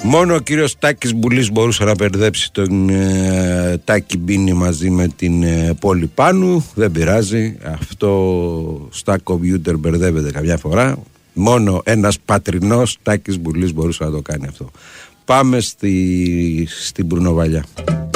Μόνο ο κύριος Τάκης Μπουλής μπορούσε να μπερδέψει τον Τάκη Μπίνη μαζί με την πόλη Πάνου. Δεν πειράζει, αυτό στα κομπιούτερ μπερδεύεται καμιά φορά. Μόνο ένας πατρινός Τάκης Μπουλής μπορούσε να το κάνει αυτό. Πάμε στην Μπρουνοβαλιά.